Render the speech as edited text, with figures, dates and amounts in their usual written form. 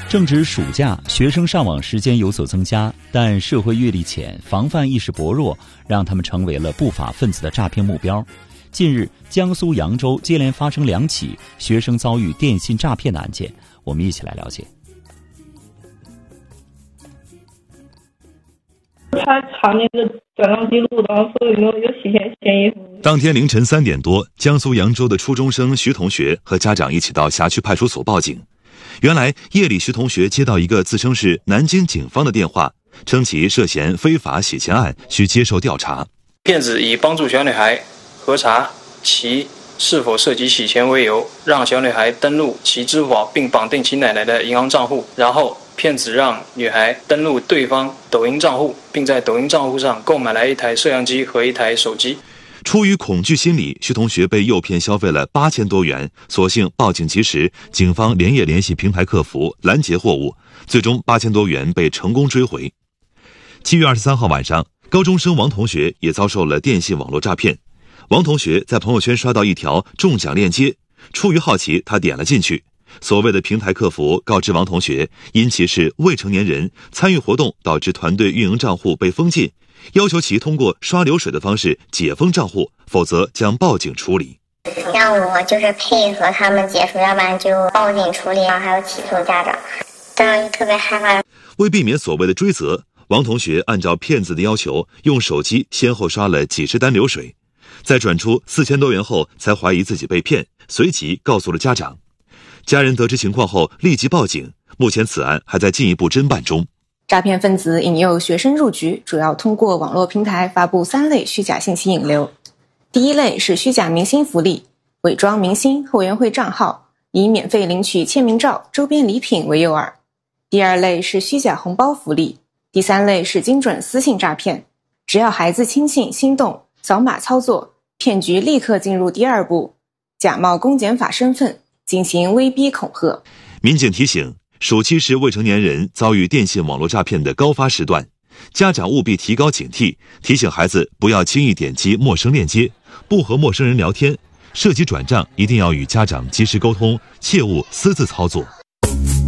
正值暑假，学生上网时间有所增加，但社会阅历浅、防范意识薄弱，让他们成为了不法分子的诈骗目标。近日，江苏扬州接连发生2起学生遭遇电信诈骗的案件，我们一起来了解。 他查那个转账记录，然后说有没有洗钱嫌疑。 当天凌晨3点多，江苏扬州的初中生徐同学和家长一起到辖区派出所报警。原来夜里徐同学接到一个自称是南京警方的电话，称其涉嫌非法洗钱案，需接受调查。 骗子以帮助小女孩核查其是否涉及洗钱为由，让小女孩登录其支付宝并绑定其奶奶的银行账户，然后骗子让女孩登录对方抖音账户，并在抖音账户上购买来一台摄像机和一台手机。 出于恐惧心理，徐同学被诱骗消费了8000多元，所幸报警及时，警方连夜联系平台客服拦截货物，最终8000多元被成功追回。7月23号晚上，高中生王同学也遭受了电信网络诈骗。王同学在朋友圈刷到一条中奖链接，出于好奇，他点了进去。所谓的平台客服告知王同学，因其是未成年人，参与活动导致团队运营账户被封禁，要求其通过刷流水的方式解封账户，否则将报警处理。 让我就是配合他们解除，要不然就报警处理，还有起诉家长。当时特别害怕。 为避免所谓的追责，王同学按照骗子的要求，用手机先后刷了几十单流水，在转出4000多元后，才怀疑自己被骗，随即告诉了家长。家人得知情况后立即报警，目前此案还在进一步侦办中。 诈骗分子引诱学生入局，主要通过网络平台发布3类虚假信息引流。第一类是虚假明星福利，伪装明星后援会账号，以免费领取签名照、周边礼品为诱饵。第二类是虚假红包福利。第3类是精准私信诈骗，只要孩子轻信心动，扫码操作，骗局立刻进入第2步，假冒公检法身份进行威逼恐吓。 民警提醒，暑期是未成年人遭遇电信网络诈骗的高发时段，家长务必提高警惕，提醒孩子不要轻易点击陌生链接，不和陌生人聊天，涉及转账一定要与家长及时沟通，切勿私自操作。